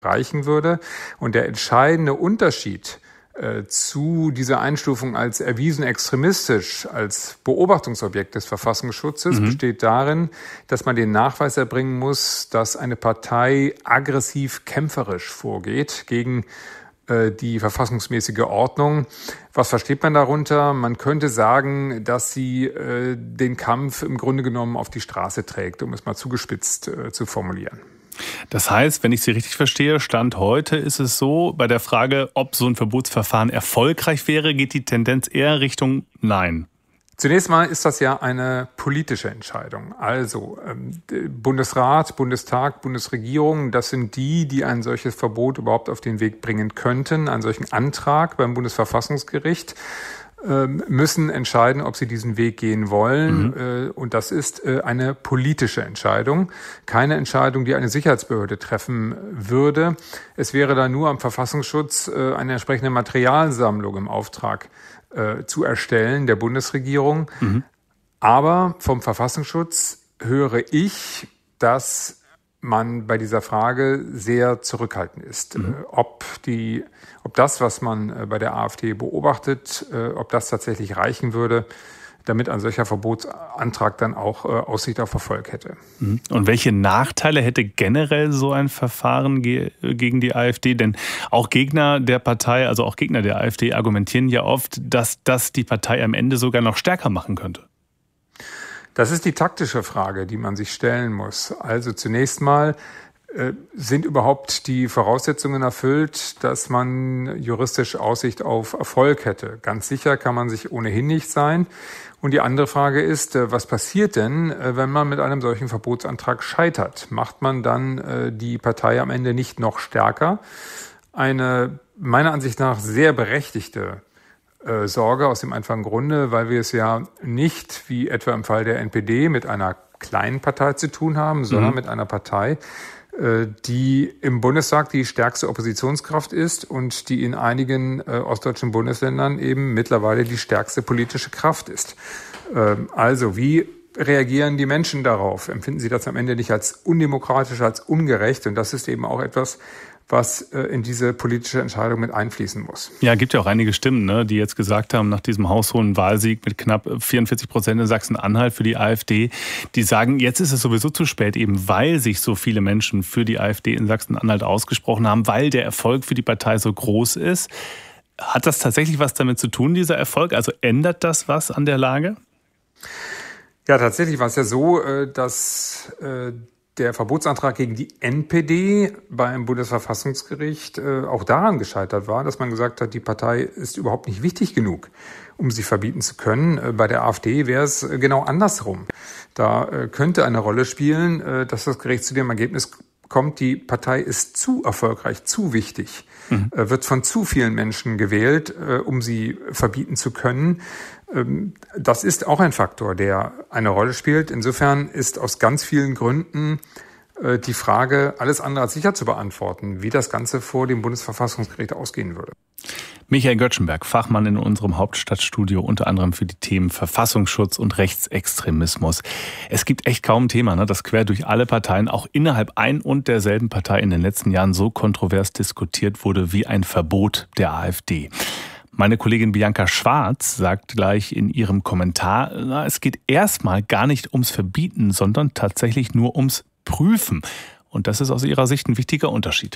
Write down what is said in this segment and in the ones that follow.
reichen würde. Und der entscheidende Unterschied zu dieser Einstufung als erwiesen extremistisch, als Beobachtungsobjekt des Verfassungsschutzes besteht darin, dass man den Nachweis erbringen muss, dass eine Partei aggressiv kämpferisch vorgeht gegen die verfassungsmäßige Ordnung. Was versteht man darunter? Man könnte sagen, dass sie den Kampf im Grunde genommen auf die Straße trägt, um es mal zugespitzt zu formulieren. Das heißt, wenn ich Sie richtig verstehe, Stand heute ist es so, bei der Frage, ob so ein Verbotsverfahren erfolgreich wäre, geht die Tendenz eher Richtung Nein. Zunächst mal ist das ja eine politische Entscheidung. Also Bundesrat, Bundestag, Bundesregierung, das sind die ein solches Verbot überhaupt auf den Weg bringen könnten. Einen solchen Antrag beim Bundesverfassungsgericht müssen entscheiden, ob sie diesen Weg gehen wollen. Und das ist eine politische Entscheidung. Keine Entscheidung, die eine Sicherheitsbehörde treffen würde. Es wäre da nur am Verfassungsschutz eine entsprechende Materialsammlung im Auftrag zu erstellen, der Bundesregierung. Aber vom Verfassungsschutz höre ich, dass man bei dieser Frage sehr zurückhaltend ist. Ob das, was man bei der AfD beobachtet, ob das tatsächlich reichen würde, damit ein solcher Verbotsantrag dann auch Aussicht auf Erfolg hätte. Und welche Nachteile hätte generell so ein Verfahren gegen die AfD? Denn auch Gegner der Partei, also auch Gegner der AfD, argumentieren ja oft, dass das die Partei am Ende sogar noch stärker machen könnte. Das ist die taktische Frage, die man sich stellen muss. Also zunächst mal, sind überhaupt die Voraussetzungen erfüllt, dass man juristisch Aussicht auf Erfolg hätte? Ganz sicher kann man sich ohnehin nicht sein. Und die andere Frage ist, was passiert denn, wenn man mit einem solchen Verbotsantrag scheitert? Macht man dann die Partei am Ende nicht noch stärker? Eine meiner Ansicht nach sehr berechtigte Sorge aus dem einfachen Grunde, weil wir es ja nicht, wie etwa im Fall der NPD, mit einer kleinen Partei zu tun haben, sondern mit einer Partei, die im Bundestag die stärkste Oppositionskraft ist und die in einigen ostdeutschen Bundesländern eben mittlerweile die stärkste politische Kraft ist. Also wie reagieren die Menschen darauf? Empfinden sie das am Ende nicht als undemokratisch, als ungerecht? Und das ist eben auch etwas, was in diese politische Entscheidung mit einfließen muss. Ja, gibt ja auch einige Stimmen, ne, die jetzt gesagt haben, nach diesem haushohen Wahlsieg mit knapp 44% in Sachsen-Anhalt für die AfD, die sagen, jetzt ist es sowieso zu spät, eben weil sich so viele Menschen für die AfD in Sachsen-Anhalt ausgesprochen haben, weil der Erfolg für die Partei so groß ist. Hat das tatsächlich was damit zu tun, dieser Erfolg? Also ändert das was an der Lage? Ja, tatsächlich war es ja so, dass der Verbotsantrag gegen die NPD beim Bundesverfassungsgericht auch daran gescheitert war, dass man gesagt hat, die Partei ist überhaupt nicht wichtig genug, um sie verbieten zu können. Bei der AfD wäre es genau andersrum. Da könnte eine Rolle spielen, dass das Gericht zu dem Ergebnis kommt, die Partei ist zu erfolgreich, zu wichtig, wird von zu vielen Menschen gewählt, um sie verbieten zu können. Das ist auch ein Faktor, der eine Rolle spielt. Insofern ist aus ganz vielen Gründen die Frage, alles andere als sicher zu beantworten, wie das Ganze vor dem Bundesverfassungsgericht ausgehen würde. Michael Göttschenberg, Fachmann in unserem Hauptstadtstudio, unter anderem für die Themen Verfassungsschutz und Rechtsextremismus. Es gibt echt kaum ein Thema, ne, das quer durch alle Parteien, auch innerhalb ein und derselben Partei in den letzten Jahren so kontrovers diskutiert wurde wie ein Verbot der AfD. Meine Kollegin Bianca Schwarz sagt gleich in ihrem Kommentar, es geht erstmal gar nicht ums Verbieten, sondern tatsächlich nur ums Prüfen. Und das ist aus ihrer Sicht ein wichtiger Unterschied.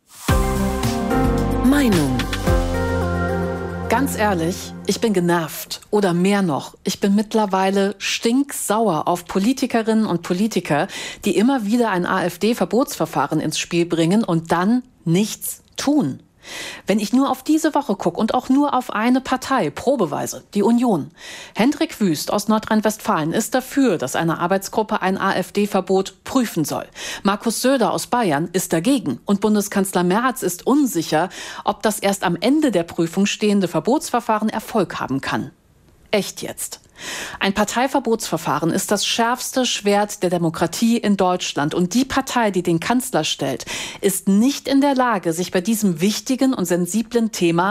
Meinung. Ganz ehrlich, ich bin genervt. Oder mehr noch, ich bin mittlerweile stinksauer auf Politikerinnen und Politiker, die immer wieder ein AfD-Verbotsverfahren ins Spiel bringen und dann nichts tun. Wenn ich nur auf diese Woche gucke und auch nur auf eine Partei, probeweise, die Union. Hendrik Wüst aus Nordrhein-Westfalen ist dafür, dass eine Arbeitsgruppe ein AfD-Verbot prüfen soll. Markus Söder aus Bayern ist dagegen. Und Bundeskanzler Merz ist unsicher, ob das erst am Ende der Prüfung stehende Verbotsverfahren Erfolg haben kann. Echt jetzt? Ein Parteiverbotsverfahren ist das schärfste Schwert der Demokratie in Deutschland. Und die Partei, die den Kanzler stellt, ist nicht in der Lage, sich bei diesem wichtigen und sensiblen Thema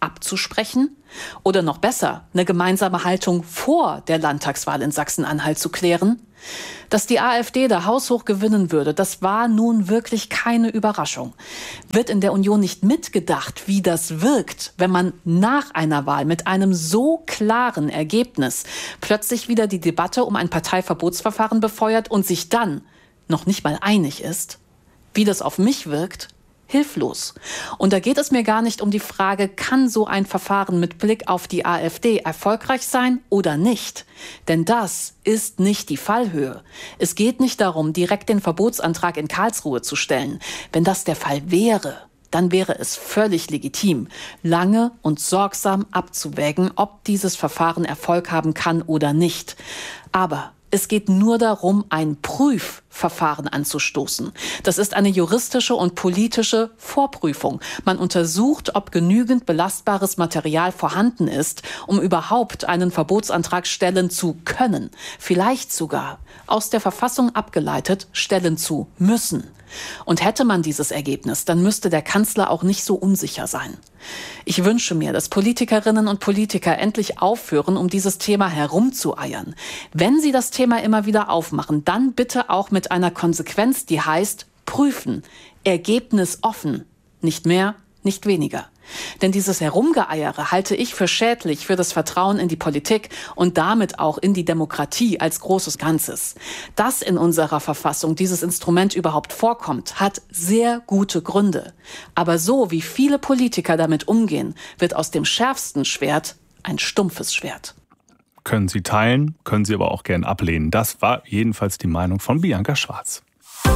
abzusprechen? Oder noch besser, eine gemeinsame Haltung vor der Landtagswahl in Sachsen-Anhalt zu klären? Dass die AfD da haushoch gewinnen würde, das war nun wirklich keine Überraschung. Wird in der Union nicht mitgedacht, wie das wirkt, wenn man nach einer Wahl mit einem so klaren Ergebnis plötzlich wieder die Debatte um ein Parteiverbotsverfahren befeuert und sich dann noch nicht mal einig ist? Wie das auf mich wirkt? Hilflos. Und da geht es mir gar nicht um die Frage, kann so ein Verfahren mit Blick auf die AfD erfolgreich sein oder nicht? Denn das ist nicht die Fallhöhe. Es geht nicht darum, direkt den Verbotsantrag in Karlsruhe zu stellen. Wenn das der Fall wäre, dann wäre es völlig legitim, lange und sorgsam abzuwägen, ob dieses Verfahren Erfolg haben kann oder nicht. Aber es geht nur darum, ein Prüfverfahren anzustoßen. Das ist eine juristische und politische Vorprüfung. Man untersucht, ob genügend belastbares Material vorhanden ist, um überhaupt einen Verbotsantrag stellen zu können. Vielleicht sogar, aus der Verfassung abgeleitet, stellen zu müssen. Und hätte man dieses Ergebnis, dann müsste der Kanzler auch nicht so unsicher sein. Ich wünsche mir, dass Politikerinnen und Politiker endlich aufhören, um dieses Thema herumzueiern. Wenn sie das Thema immer wieder aufmachen, dann bitte auch mit einer Konsequenz, die heißt prüfen, Ergebnis offen, nicht mehr, nicht weniger. Denn dieses Herumgeeiere halte ich für schädlich für das Vertrauen in die Politik und damit auch in die Demokratie als großes Ganzes. Dass in unserer Verfassung dieses Instrument überhaupt vorkommt, hat sehr gute Gründe. Aber so wie viele Politiker damit umgehen, wird aus dem schärfsten Schwert ein stumpfes Schwert. Können Sie teilen, können Sie aber auch gern ablehnen. Das war jedenfalls die Meinung von Bianca Schwarz.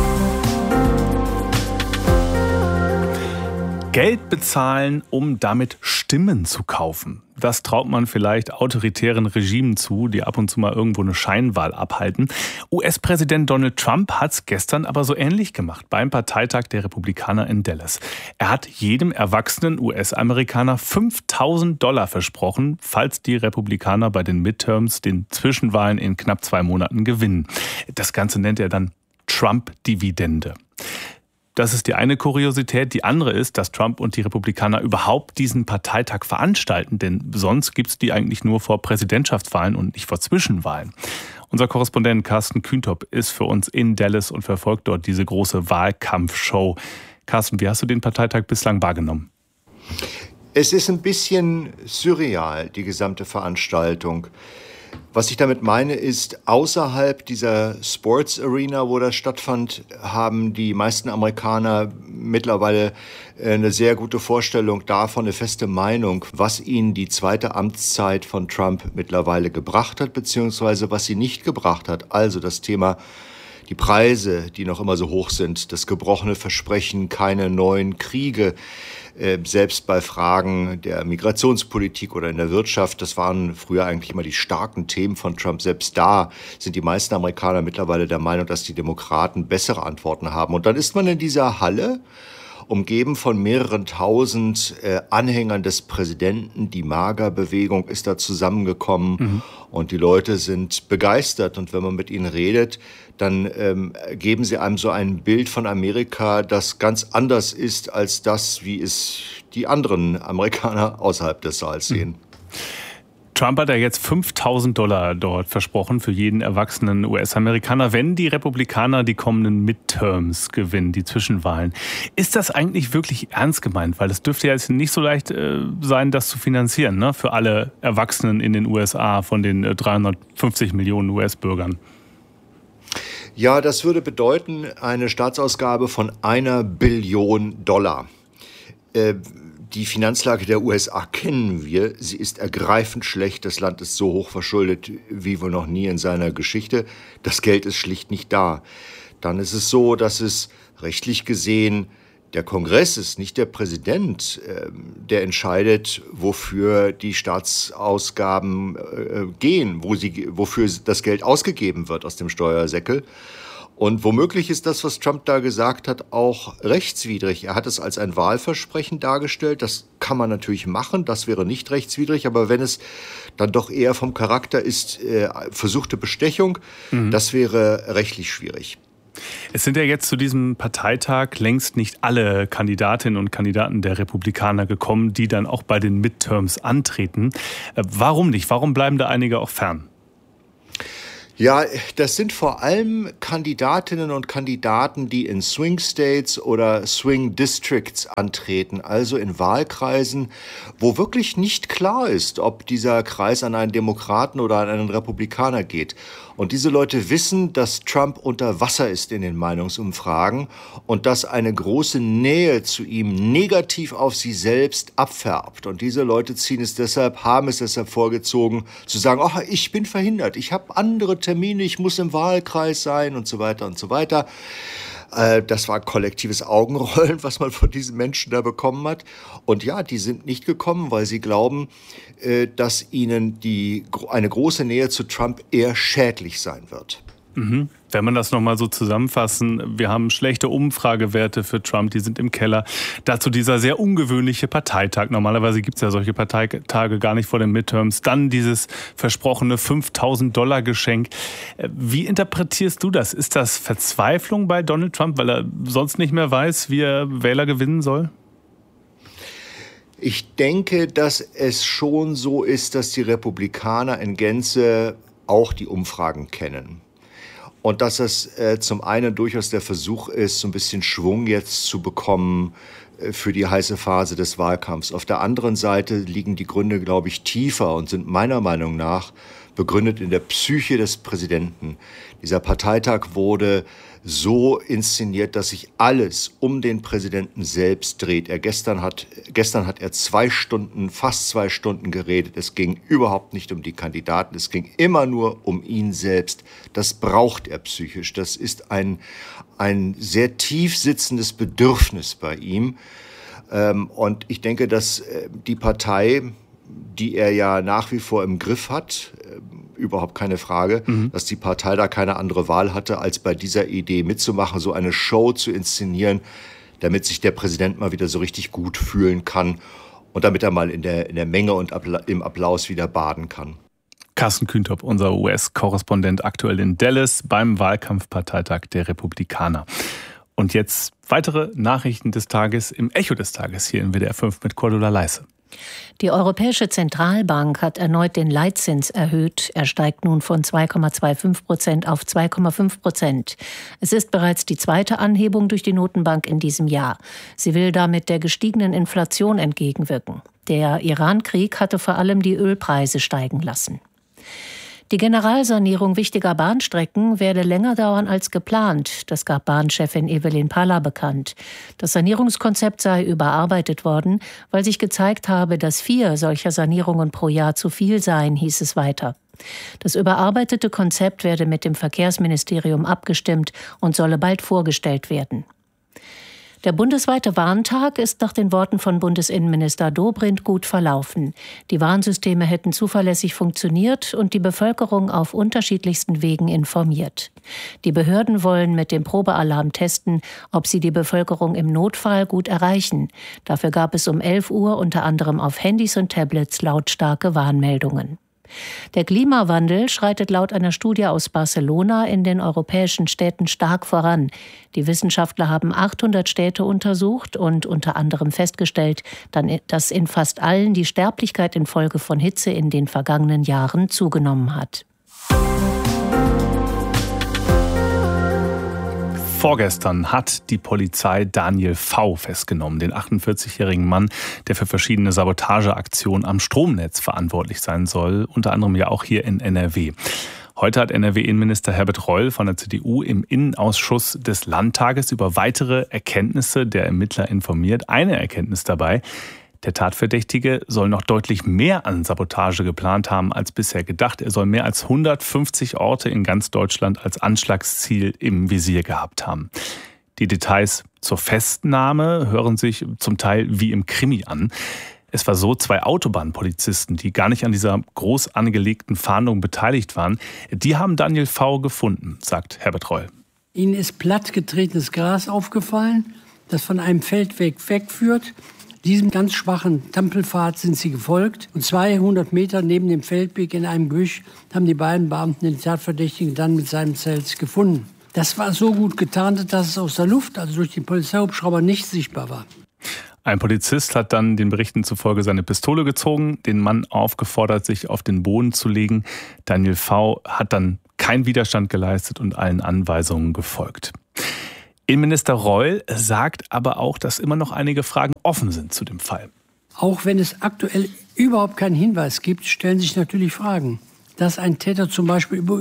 Geld bezahlen, um damit Stimmen zu kaufen. Das traut man vielleicht autoritären Regimen zu, die ab und zu mal irgendwo eine Scheinwahl abhalten. US-Präsident Donald Trump hat es gestern aber so ähnlich gemacht beim Parteitag der Republikaner in Dallas. Er hat jedem erwachsenen US-Amerikaner $5.000 versprochen, falls die Republikaner bei den Midterms, den Zwischenwahlen in knapp 2 Monaten gewinnen. Das Ganze nennt er dann Trump-Dividende. Das ist die eine Kuriosität. Die andere ist, dass Trump und die Republikaner überhaupt diesen Parteitag veranstalten. Denn sonst gibt es die eigentlich nur vor Präsidentschaftswahlen und nicht vor Zwischenwahlen. Unser Korrespondent Carsten Kühntop ist für uns in Dallas und verfolgt dort diese große Wahlkampfshow. Carsten, wie hast du den Parteitag bislang wahrgenommen? Es ist ein bisschen surreal, die gesamte Veranstaltung. Was ich damit meine, ist, außerhalb dieser Sports Arena, wo das stattfand, haben die meisten Amerikaner mittlerweile eine sehr gute Vorstellung davon, eine feste Meinung, was ihnen die zweite Amtszeit von Trump mittlerweile gebracht hat, beziehungsweise was sie nicht gebracht hat. Also das Thema die Preise, die noch immer so hoch sind, das gebrochene Versprechen, keine neuen Kriege, selbst bei Fragen der Migrationspolitik oder in der Wirtschaft, das waren früher eigentlich immer die starken Themen von Trump. Selbst da sind die meisten Amerikaner mittlerweile der Meinung, dass die Demokraten bessere Antworten haben. Und dann ist man in dieser Halle, umgeben von mehreren tausend Anhängern des Präsidenten. Die MAGA-Bewegung ist da zusammengekommen und die Leute sind begeistert. Und wenn man mit ihnen redet, dann geben sie einem so ein Bild von Amerika, das ganz anders ist als das, wie es die anderen Amerikaner außerhalb des Saals sehen. Trump hat ja jetzt $5.000 dort versprochen für jeden erwachsenen US-Amerikaner, wenn die Republikaner die kommenden Midterms gewinnen, die Zwischenwahlen. Ist das eigentlich wirklich ernst gemeint? Weil es dürfte ja jetzt nicht so leicht sein, das zu finanzieren, ne? Für alle Erwachsenen in den USA von den 350 Millionen US-Bürgern. Ja, das würde bedeuten eine Staatsausgabe von $1 Billion. Die Finanzlage der USA kennen wir. Sie ist ergreifend schlecht. Das Land ist so hoch verschuldet wie wohl noch nie in seiner Geschichte. Das Geld ist schlicht nicht da. Dann ist es so, dass es rechtlich gesehen der Kongress ist, nicht der Präsident, der entscheidet, wofür die Staatsausgaben gehen, wofür das Geld ausgegeben wird aus dem Steuersäckel. Und womöglich ist das, was Trump da gesagt hat, auch rechtswidrig. Er hat es als ein Wahlversprechen dargestellt. Das kann man natürlich machen, das wäre nicht rechtswidrig. Aber wenn es dann doch eher vom Charakter ist, versuchte Bestechung, das wäre rechtlich schwierig. Es sind ja jetzt zu diesem Parteitag längst nicht alle Kandidatinnen und Kandidaten der Republikaner gekommen, die dann auch bei den Midterms antreten. Warum nicht? Warum bleiben da einige auch fern? Ja, das sind vor allem Kandidatinnen und Kandidaten, die in Swing States oder Swing Districts antreten, also in Wahlkreisen, wo wirklich nicht klar ist, ob dieser Kreis an einen Demokraten oder an einen Republikaner geht. Und diese Leute wissen, dass Trump unter Wasser ist in den Meinungsumfragen und dass eine große Nähe zu ihm negativ auf sie selbst abfärbt. Und diese Leute haben es deshalb vorgezogen, zu sagen, ach, ich bin verhindert, ich habe andere Termine, ich muss im Wahlkreis sein und so weiter und so weiter. Das war kollektives Augenrollen, was man von diesen Menschen da bekommen hat. Und ja, die sind nicht gekommen, weil sie glauben, dass ihnen eine große Nähe zu Trump eher schädlich sein wird. Mhm. Wenn man das nochmal so zusammenfassen, wir haben schlechte Umfragewerte für Trump, die sind im Keller. Dazu dieser sehr ungewöhnliche Parteitag. Normalerweise gibt es ja solche Parteitage gar nicht vor den Midterms. Dann dieses versprochene $5.000-Geschenk. Wie interpretierst du das? Ist das Verzweiflung bei Donald Trump, weil er sonst nicht mehr weiß, wie er Wähler gewinnen soll? Ich denke, dass es schon so ist, dass die Republikaner in Gänze auch die Umfragen kennen. Und dass es zum einen durchaus der Versuch ist, so ein bisschen Schwung jetzt zu bekommen für die heiße Phase des Wahlkampfs. Auf der anderen Seite liegen die Gründe, glaube ich, tiefer und sind meiner Meinung nach begründet in der Psyche des Präsidenten. Dieser Parteitag wurde so inszeniert, dass sich alles um den Präsidenten selbst dreht. Gestern hat er fast 2 Stunden geredet. Es ging überhaupt nicht um die Kandidaten. Es ging immer nur um ihn selbst. Das braucht er psychisch. Das ist ein sehr tief sitzendes Bedürfnis bei ihm. Und ich denke, dass die Partei, die er ja nach wie vor im Griff hat, überhaupt keine Frage, dass die Partei da keine andere Wahl hatte, als bei dieser Idee mitzumachen, so eine Show zu inszenieren, damit sich der Präsident mal wieder so richtig gut fühlen kann und damit er mal in der Menge und im Applaus wieder baden kann. Carsten Kühntop, unser US-Korrespondent, aktuell in Dallas beim Wahlkampfparteitag der Republikaner. Und jetzt weitere Nachrichten des Tages im Echo des Tages hier in WDR 5 mit Cordula Leisse. Die Europäische Zentralbank hat erneut den Leitzins erhöht. Er steigt nun von 2,25% auf 2,5%. Es ist bereits die zweite Anhebung durch die Notenbank in diesem Jahr. Sie will damit der gestiegenen Inflation entgegenwirken. Der Iran-Krieg hatte vor allem die Ölpreise steigen lassen. Die Generalsanierung wichtiger Bahnstrecken werde länger dauern als geplant. Das gab Bahnchefin Evelyn Palla bekannt. Das Sanierungskonzept sei überarbeitet worden, weil sich gezeigt habe, dass 4 solcher Sanierungen pro Jahr zu viel seien, hieß es weiter. Das überarbeitete Konzept werde mit dem Verkehrsministerium abgestimmt und solle bald vorgestellt werden. Der bundesweite Warntag ist nach den Worten von Bundesinnenminister Dobrindt gut verlaufen. Die Warnsysteme hätten zuverlässig funktioniert und die Bevölkerung auf unterschiedlichsten Wegen informiert. Die Behörden wollen mit dem Probealarm testen, ob sie die Bevölkerung im Notfall gut erreichen. Dafür gab es um 11 Uhr unter anderem auf Handys und Tablets lautstarke Warnmeldungen. Der Klimawandel schreitet laut einer Studie aus Barcelona in den europäischen Städten stark voran. Die Wissenschaftler haben 800 Städte untersucht und unter anderem festgestellt, dass in fast allen die Sterblichkeit infolge von Hitze in den vergangenen Jahren zugenommen hat. Vorgestern hat die Polizei Daniel V. festgenommen, den 48-jährigen Mann, der für verschiedene Sabotageaktionen am Stromnetz verantwortlich sein soll, unter anderem ja auch hier in NRW. Heute hat NRW-Innenminister Herbert Reul von der CDU im Innenausschuss des Landtages über weitere Erkenntnisse der Ermittler informiert. Eine Erkenntnis dabei: Der Tatverdächtige soll noch deutlich mehr an Sabotage geplant haben als bisher gedacht. Er soll mehr als 150 Orte in ganz Deutschland als Anschlagsziel im Visier gehabt haben. Die Details zur Festnahme hören sich zum Teil wie im Krimi an. Es war so, 2 Autobahnpolizisten, die gar nicht an dieser groß angelegten Fahndung beteiligt waren, die haben Daniel V. gefunden, sagt Herbert Reul. Ihnen ist plattgetretenes Gras aufgefallen, das von einem Feldweg wegführt. Diesem ganz schwachen Trampelpfad sind sie gefolgt und 200 Meter neben dem Feldweg in einem Gebüsch haben die beiden Beamten den Tatverdächtigen dann mit seinem Zelt gefunden. Das war so gut getarnt, dass es aus der Luft, also durch den Polizeihubschrauber, nicht sichtbar war. Ein Polizist hat dann den Berichten zufolge seine Pistole gezogen, den Mann aufgefordert, sich auf den Boden zu legen. Daniel V. hat dann keinen Widerstand geleistet und allen Anweisungen gefolgt. Innenminister Reul sagt aber auch, dass immer noch einige Fragen offen sind zu dem Fall. Auch wenn es aktuell überhaupt keinen Hinweis gibt, stellen sich natürlich Fragen. Dass ein Täter zum Beispiel über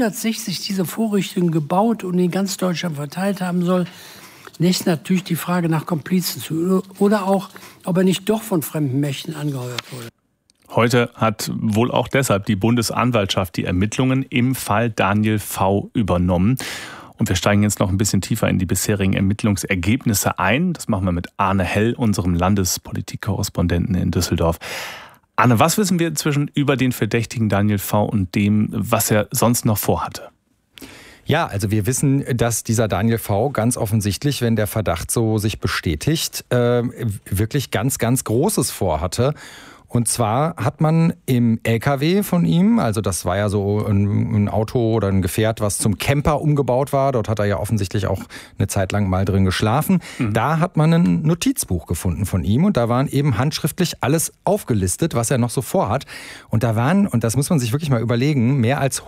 160 dieser Vorrichtungen gebaut und in ganz Deutschland verteilt haben soll, lässt natürlich die Frage nach Komplizen zu. Oder auch, ob er nicht doch von fremden Mächten angeheuert wurde. Heute hat wohl auch deshalb die Bundesanwaltschaft die Ermittlungen im Fall Daniel V. übernommen. Und wir steigen jetzt noch ein bisschen tiefer in die bisherigen Ermittlungsergebnisse ein. Das machen wir mit Arne Hell, unserem Landespolitikkorrespondenten in Düsseldorf. Arne, was wissen wir inzwischen über den verdächtigen Daniel V. und dem, was er sonst noch vorhatte? Ja, also wir wissen, dass dieser Daniel V. ganz offensichtlich, wenn der Verdacht so sich bestätigt, wirklich ganz, ganz Großes vorhatte. Und zwar hat man im LKW von ihm, also das war ja so ein Auto oder ein Gefährt, was zum Camper umgebaut war, dort hat er ja offensichtlich auch eine Zeit lang mal drin geschlafen, Da hat man ein Notizbuch gefunden von ihm und da waren eben handschriftlich alles aufgelistet, was er noch so vorhat. Und da waren, und das muss man sich wirklich mal überlegen, mehr als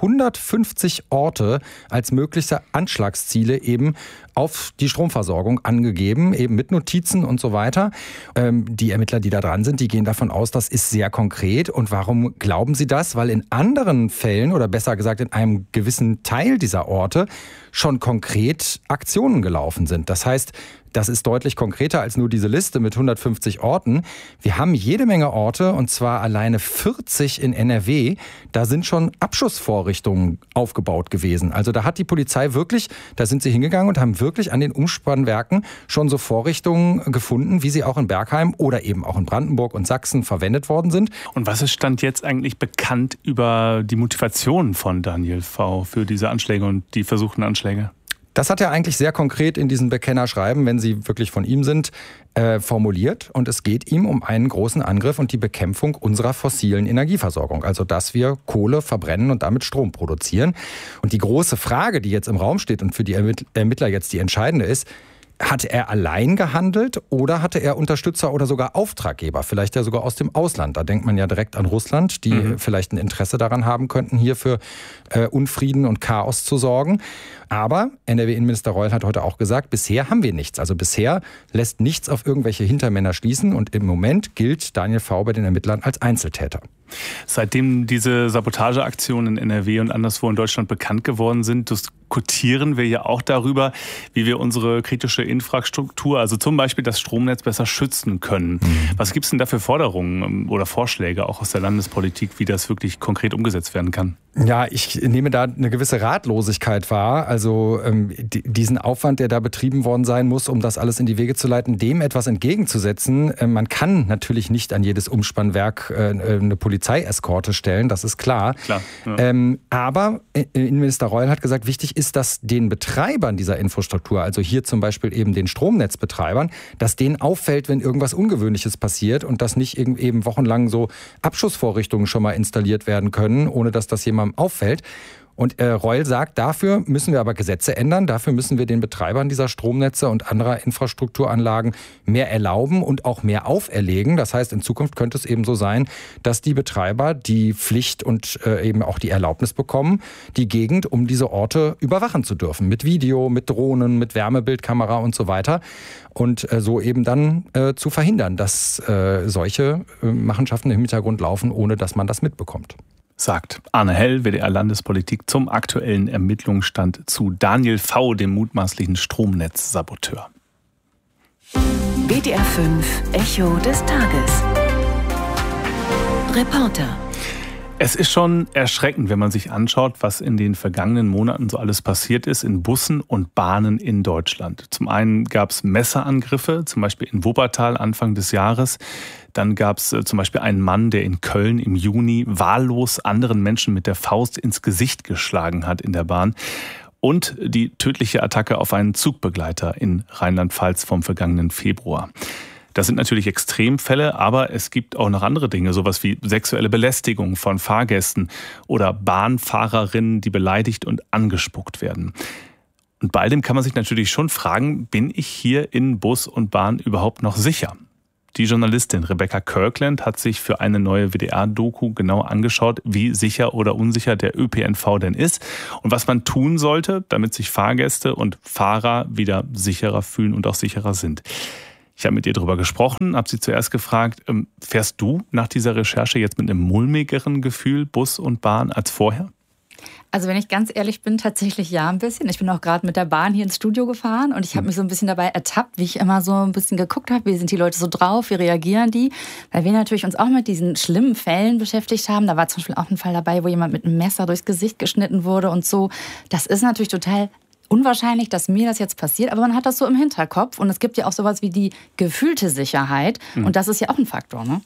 150 Orte als mögliche Anschlagsziele eben auf die Stromversorgung angegeben, eben mit Notizen und so weiter. Die Ermittler, die da dran sind, die gehen davon aus, das ist sehr konkret. Und warum glauben sie das? Weil in anderen Fällen, oder besser gesagt in einem gewissen Teil dieser Orte, schon konkret Aktionen gelaufen sind. Das heißt, das ist deutlich konkreter als nur diese Liste mit 150 Orten. Wir haben jede Menge Orte, und zwar alleine 40 in NRW. Da sind schon Abschussvorrichtungen aufgebaut gewesen. Also da hat die Polizei wirklich, da sind sie hingegangen und haben wirklich an den Umspannwerken schon so Vorrichtungen gefunden, wie sie auch in Bergheim oder eben auch in Brandenburg und Sachsen verwendet worden sind. Und was ist Stand jetzt eigentlich bekannt über die Motivation von Daniel V. für diese Anschläge und die versuchten Anschläge? Das hat er eigentlich sehr konkret in diesen Bekennerschreiben, wenn sie wirklich von ihm sind, formuliert. Und es geht ihm um einen großen Angriff und die Bekämpfung unserer fossilen Energieversorgung. Also, dass wir Kohle verbrennen und damit Strom produzieren. Und die große Frage, die jetzt im Raum steht und für die Ermittler jetzt die entscheidende ist, hat er allein gehandelt oder hatte er Unterstützer oder sogar Auftraggeber, vielleicht ja sogar aus dem Ausland? Da denkt man ja direkt an Russland, die vielleicht ein Interesse daran haben könnten, hier für Unfrieden und Chaos zu sorgen. Aber NRW-Innenminister Reul hat heute auch gesagt, bisher haben wir nichts. Also bisher lässt nichts auf irgendwelche Hintermänner schließen und im Moment gilt Daniel V. bei den Ermittlern als Einzeltäter. Seitdem diese Sabotageaktionen in NRW und anderswo in Deutschland bekannt geworden sind, diskutieren wir ja auch darüber, wie wir unsere kritische Infrastruktur, also zum Beispiel das Stromnetz, besser schützen können. Was gibt es denn da für Forderungen oder Vorschläge auch aus der Landespolitik, wie das wirklich konkret umgesetzt werden kann? Ja, ich nehme da eine gewisse Ratlosigkeit wahr. Also diesen Aufwand, der da betrieben worden sein muss, um das alles in die Wege zu leiten, dem etwas entgegenzusetzen. Man kann natürlich nicht an jedes Umspannwerk eine Polizeieskorte stellen, das ist klar. Ja. Aber Innenminister Reul hat gesagt, wichtig ist, dass den Betreibern dieser Infrastruktur, also hier zum Beispiel eben den Stromnetzbetreibern, dass denen auffällt, wenn irgendwas Ungewöhnliches passiert und dass nicht eben wochenlang so Abschussvorrichtungen schon mal installiert werden können, ohne dass das jemandem auffällt. Und Reul sagt, dafür müssen wir aber Gesetze ändern, dafür müssen wir den Betreibern dieser Stromnetze und anderer Infrastrukturanlagen mehr erlauben und auch mehr auferlegen. Das heißt, in Zukunft könnte es eben so sein, dass die Betreiber die Pflicht und eben auch die Erlaubnis bekommen, die Gegend um diese Orte überwachen zu dürfen. Mit Video, mit Drohnen, mit Wärmebildkamera und so weiter. Und so eben dann zu verhindern, dass solche Machenschaften im Hintergrund laufen, ohne dass man das mitbekommt. Sagt Arne Hell, WDR-Landespolitik, zum aktuellen Ermittlungsstand zu Daniel V., dem mutmaßlichen Stromnetzsaboteur. WDR 5 Echo des Tages. Reporter. Es ist schon erschreckend, wenn man sich anschaut, was in den vergangenen Monaten so alles passiert ist in Bussen und Bahnen in Deutschland. Zum einen gab es Messerangriffe, zum Beispiel in Wuppertal Anfang des Jahres. Dann gab es zum Beispiel einen Mann, der in Köln im Juni wahllos anderen Menschen mit der Faust ins Gesicht geschlagen hat in der Bahn. Und die tödliche Attacke auf einen Zugbegleiter in Rheinland-Pfalz vom vergangenen Februar. Das sind natürlich Extremfälle, aber es gibt auch noch andere Dinge, sowas wie sexuelle Belästigung von Fahrgästen oder Bahnfahrerinnen, die beleidigt und angespuckt werden. Und bei all dem kann man sich natürlich schon fragen, bin ich hier in Bus und Bahn überhaupt noch sicher? Die Journalistin Rebecca Kirkland hat sich für eine neue WDR-Doku genau angeschaut, wie sicher oder unsicher der ÖPNV denn ist und was man tun sollte, damit sich Fahrgäste und Fahrer wieder sicherer fühlen und auch sicherer sind. Ich habe mit ihr darüber gesprochen, habe sie zuerst gefragt, fährst du nach dieser Recherche jetzt mit einem mulmigeren Gefühl Bus und Bahn als vorher? Also wenn ich ganz ehrlich bin, tatsächlich ja ein bisschen. Ich bin auch gerade mit der Bahn hier ins Studio gefahren und ich habe mich so ein bisschen dabei ertappt, wie ich immer so ein bisschen geguckt habe, wie sind die Leute so drauf, wie reagieren die? Weil wir natürlich uns auch mit diesen schlimmen Fällen beschäftigt haben. Da war zum Beispiel auch ein Fall dabei, wo jemand mit einem Messer durchs Gesicht geschnitten wurde und so. Das ist natürlich total unwahrscheinlich, dass mir das jetzt passiert, aber man hat das so im Hinterkopf und es gibt ja auch sowas wie die gefühlte Sicherheit und das ist ja auch ein Faktor, ne?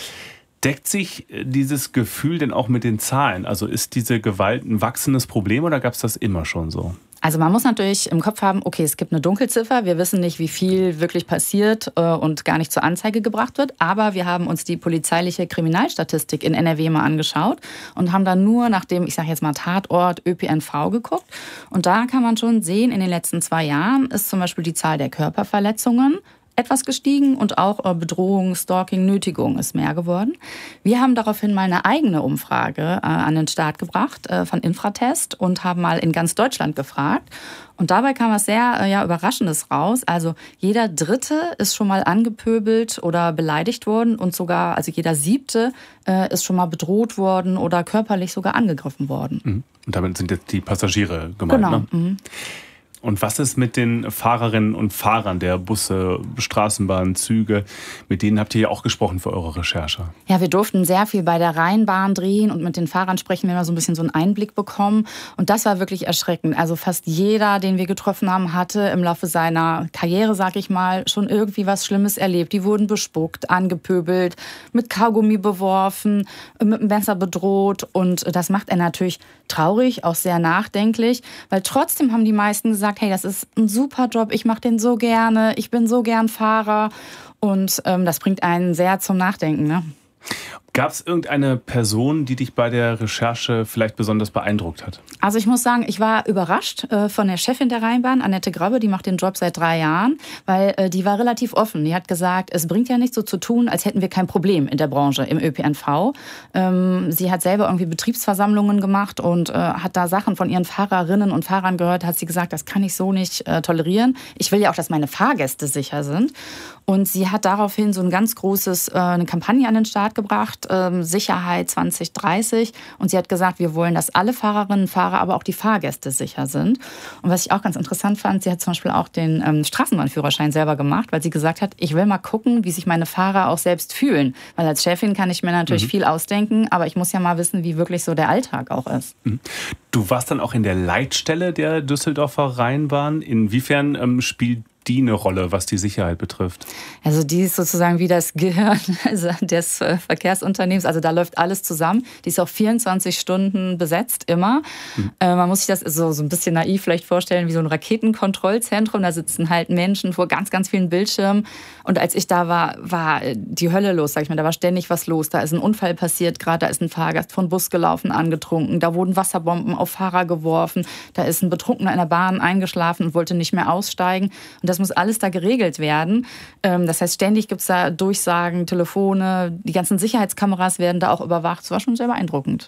Deckt sich dieses Gefühl denn auch mit den Zahlen? Also ist diese Gewalt ein wachsendes Problem oder gab es das immer schon so? Also man muss natürlich im Kopf haben, okay, es gibt eine Dunkelziffer, wir wissen nicht, wie viel wirklich passiert und gar nicht zur Anzeige gebracht wird, aber wir haben uns die polizeiliche Kriminalstatistik in NRW mal angeschaut und haben dann nur nach dem, ich sage jetzt mal Tatort ÖPNV geguckt und da kann man schon sehen, in den letzten 2 Jahren ist zum Beispiel die Zahl der Körperverletzungen etwas gestiegen und auch Bedrohung, Stalking, Nötigung ist mehr geworden. Wir haben daraufhin mal eine eigene Umfrage an den Start gebracht von Infratest und haben mal in ganz Deutschland gefragt. Und dabei kam was sehr Überraschendes raus. Also jeder Dritte ist schon mal angepöbelt oder beleidigt worden und sogar, also jeder Siebte ist schon mal bedroht worden oder körperlich sogar angegriffen worden. Und damit sind jetzt die Passagiere gemeint, genau. Ne? Mhm. Und was ist mit den Fahrerinnen und Fahrern der Busse, Straßenbahnen, Züge? Mit denen habt ihr ja auch gesprochen für eure Recherche. Ja, wir durften sehr viel bei der Rheinbahn drehen und mit den Fahrern sprechen. Wir haben so ein bisschen so einen Einblick bekommen. Und das war wirklich erschreckend. Also fast jeder, den wir getroffen haben, hatte im Laufe seiner Karriere, sag ich mal, schon irgendwie was Schlimmes erlebt. Die wurden bespuckt, angepöbelt, mit Kaugummi beworfen, mit einem Messer bedroht. Und das macht er natürlich traurig, auch sehr nachdenklich. Weil trotzdem haben die meisten gesagt, hey, das ist ein super Job, ich mache den so gerne, ich bin so gern Fahrer und das bringt einen sehr zum Nachdenken. Ne? Gab es irgendeine Person, die dich bei der Recherche vielleicht besonders beeindruckt hat? Also ich muss sagen, ich war überrascht von der Chefin der Rheinbahn, Annette Grabbe, die macht den Job seit 3 Jahren, weil die war relativ offen. Die hat gesagt, es bringt ja nichts so zu tun, als hätten wir kein Problem in der Branche, im ÖPNV. Sie hat selber irgendwie Betriebsversammlungen gemacht und hat da Sachen von ihren Fahrerinnen und Fahrern gehört, hat sie gesagt, das kann ich so nicht tolerieren. Ich will ja auch, dass meine Fahrgäste sicher sind. Und sie hat daraufhin so ein ganz großes, eine Kampagne an den Start gebracht, Sicherheit 2030. Und sie hat gesagt, wir wollen, dass alle Fahrerinnen und Fahrer, aber auch die Fahrgäste sicher sind. Und was ich auch ganz interessant fand, sie hat zum Beispiel auch den Straßenbahnführerschein selber gemacht, weil sie gesagt hat, ich will mal gucken, wie sich meine Fahrer auch selbst fühlen. Weil als Chefin kann ich mir natürlich viel ausdenken, aber ich muss ja mal wissen, wie wirklich so der Alltag auch ist. Du warst dann auch in der Leitstelle der Düsseldorfer Rheinbahn. Inwiefern spielt die eine Rolle, was die Sicherheit betrifft? Also die ist sozusagen wie das Gehirn des Verkehrsunternehmens. Also da läuft alles zusammen. Die ist auch 24 Stunden besetzt, immer. Man muss sich das so ein bisschen naiv vielleicht vorstellen, wie so ein Raketenkontrollzentrum. Da sitzen halt Menschen vor ganz, ganz vielen Bildschirmen. Und als ich da war die Hölle los, sag ich mal. Da war ständig was los. Da ist ein Unfall passiert, gerade da ist ein Fahrgast von Bus gelaufen, angetrunken. Da wurden Wasserbomben auf Fahrer geworfen. Da ist ein Betrunkener in der Bahn eingeschlafen und wollte nicht mehr aussteigen. Und das muss alles da geregelt werden. Das heißt, ständig gibt es da Durchsagen, Telefone, die ganzen Sicherheitskameras werden da auch überwacht. Das war schon sehr beeindruckend.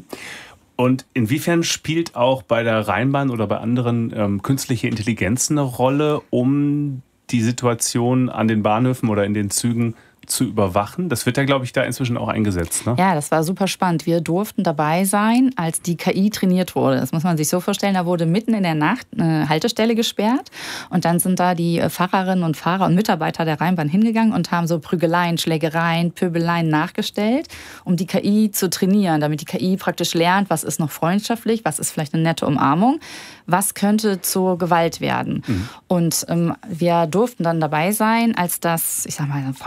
Und inwiefern spielt auch bei der Rheinbahn oder bei anderen künstliche Intelligenz eine Rolle, um die Situation an den Bahnhöfen oder in den Zügen zu überwachen? Das wird ja, glaube ich, da inzwischen auch eingesetzt, ne? Ja, das war super spannend. Wir durften dabei sein, als die KI trainiert wurde. Das muss man sich so vorstellen, da wurde mitten in der Nacht eine Haltestelle gesperrt und dann sind da die Fahrerinnen und Fahrer und Mitarbeiter der Rheinbahn hingegangen und haben so Prügeleien, Schlägereien, Pöbeleien nachgestellt, um die KI zu trainieren, damit die KI praktisch lernt, was ist noch freundschaftlich, was ist vielleicht eine nette Umarmung, was könnte zur Gewalt werden. Und wir durften dann dabei sein, als das, ich sag mal,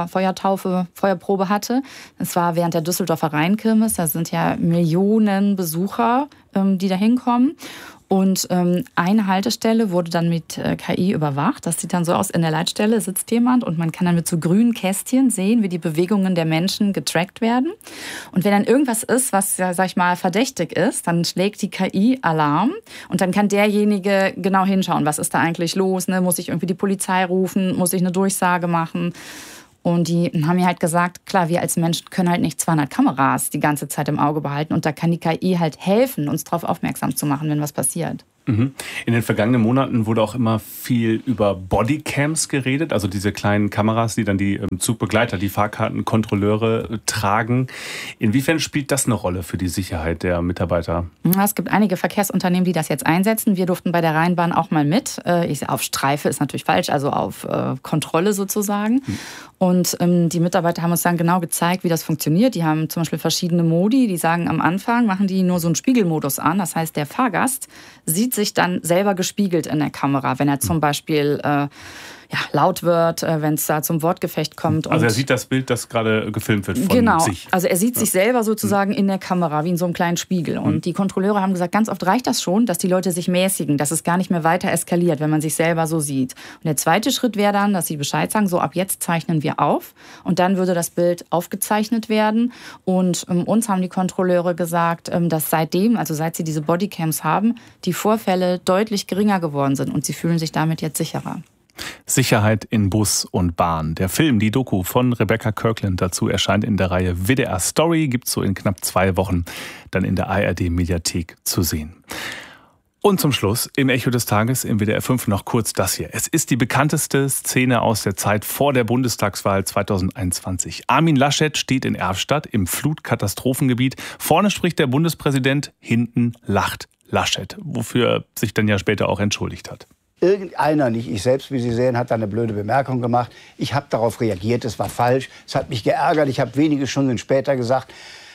Feuerprobe hatte. Es war während der Düsseldorfer Rheinkirmes. Da sind ja Millionen Besucher, die da hinkommen. Und eine Haltestelle wurde dann mit KI überwacht. Das sieht dann so aus, in der Leitstelle sitzt jemand und man kann dann mit so grünen Kästchen sehen, wie die Bewegungen der Menschen getrackt werden. Und wenn dann irgendwas ist, was, ja, sag ich mal, verdächtig ist, dann schlägt die KI Alarm und dann kann derjenige genau hinschauen, was ist da eigentlich los, ne? Muss ich irgendwie die Polizei rufen, muss ich eine Durchsage machen? Und die haben mir halt gesagt, klar, wir als Menschen können halt nicht 200 Kameras die ganze Zeit im Auge behalten. Und da kann die KI halt helfen, uns darauf aufmerksam zu machen, wenn was passiert. In den vergangenen Monaten wurde auch immer viel über Bodycams geredet, also diese kleinen Kameras, die dann die Zugbegleiter, die Fahrkartenkontrolleure tragen. Inwiefern spielt das eine Rolle für die Sicherheit der Mitarbeiter? Es gibt einige Verkehrsunternehmen, die das jetzt einsetzen. Wir durften bei der Rheinbahn auch mal mit. Auf Streife ist natürlich falsch, also auf Kontrolle sozusagen. Und die Mitarbeiter haben uns dann genau gezeigt, wie das funktioniert. Die haben zum Beispiel verschiedene Modi. Die sagen, am Anfang machen die nur so einen Spiegelmodus an. Das heißt, der Fahrgast sieht sich dann selber gespiegelt in der Kamera, wenn er zum Beispiel laut wird, wenn es da zum Wortgefecht kommt. Also er sieht das Bild, das gerade gefilmt wird von sich. Also er sieht sich selber sozusagen in der Kamera, wie in so einem kleinen Spiegel. Und die Kontrolleure haben gesagt, ganz oft reicht das schon, dass die Leute sich mäßigen, dass es gar nicht mehr weiter eskaliert, wenn man sich selber so sieht. Und der zweite Schritt wäre dann, dass sie Bescheid sagen, so ab jetzt zeichnen wir auf. Und dann würde das Bild aufgezeichnet werden. Und uns haben die Kontrolleure gesagt, dass seitdem, also seit sie diese Bodycams haben, die Vorfälle deutlich geringer geworden sind. Und sie fühlen sich damit jetzt sicherer. Sicherheit in Bus und Bahn. Der Film, die Doku von Rebecca Kirkland dazu erscheint in der Reihe WDR Story, gibt's so in knapp 2 Wochen dann in der ARD-Mediathek zu sehen. Und zum Schluss im Echo des Tages im WDR 5 noch kurz das hier. Es ist die bekannteste Szene aus der Zeit vor der Bundestagswahl 2021. Armin Laschet steht in Erftstadt im Flutkatastrophengebiet. Vorne spricht der Bundespräsident, hinten lacht Laschet, wofür sich dann ja später auch entschuldigt hat. Irgendeiner, nicht ich selbst, wie Sie sehen, hat da eine blöde Bemerkung gemacht. Ich habe darauf reagiert, es war falsch. Es hat mich geärgert. Ich habe wenige Stunden später gesagt,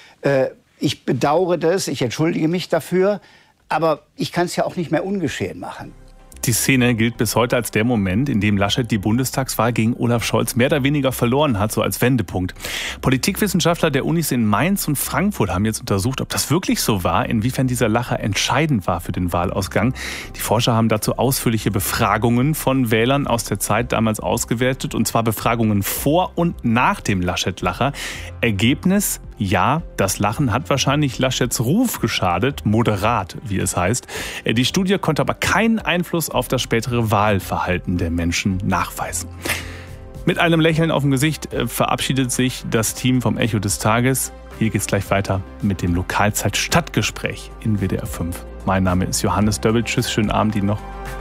ich bedauere das, ich entschuldige mich dafür. Aber ich kann es ja auch nicht mehr ungeschehen machen. Die Szene gilt bis heute als der Moment, in dem Laschet die Bundestagswahl gegen Olaf Scholz mehr oder weniger verloren hat, so als Wendepunkt. Politikwissenschaftler der Unis in Mainz und Frankfurt haben jetzt untersucht, ob das wirklich so war, inwiefern dieser Lacher entscheidend war für den Wahlausgang. Die Forscher haben dazu ausführliche Befragungen von Wählern aus der Zeit damals ausgewertet, und zwar Befragungen vor und nach dem Laschet-Lacher. Ergebnis: Ja, das Lachen hat wahrscheinlich Laschets Ruf geschadet, moderat, wie es heißt. Die Studie konnte aber keinen Einfluss auf das spätere Wahlverhalten der Menschen nachweisen. Mit einem Lächeln auf dem Gesicht verabschiedet sich das Team vom Echo des Tages. Hier geht's gleich weiter mit dem Lokalzeit-Stadtgespräch in WDR 5. Mein Name ist Johannes Döbbel. Tschüss, schönen Abend Ihnen noch.